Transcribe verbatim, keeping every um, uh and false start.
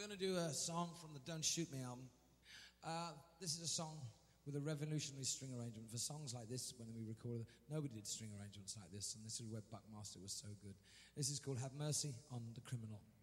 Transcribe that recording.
we're going to do a song from the Don't Shoot Me album. Uh, this is a song with a revolutionary string arrangement. For songs like this, when we recorded, nobody did string arrangements like this, and this is where Buckmaster was so good. This is called Have Mercy on the Criminal.